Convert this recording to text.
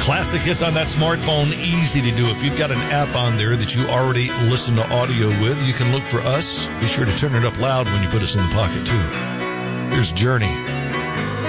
Classic hits on that smartphone, easy to do. If you've got an app on there that you already listen to audio with, you can look for us. Be sure to turn it up loud when you put us in the pocket, too. Here's Journey.